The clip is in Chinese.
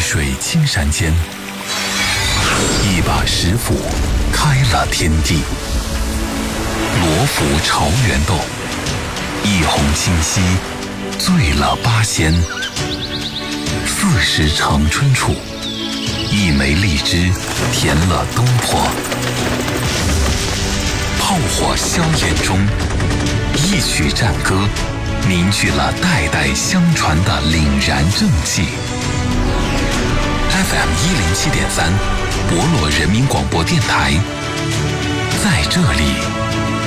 水青山间，一把石斧开了天地。罗浮朝元洞，一泓清溪醉了八仙。40长春处，一枚荔枝填了东坡。炮火硝烟中，一曲战歌凝聚了代代相传的凛然正气。FM 107.3，博洛人民广播电台，在这里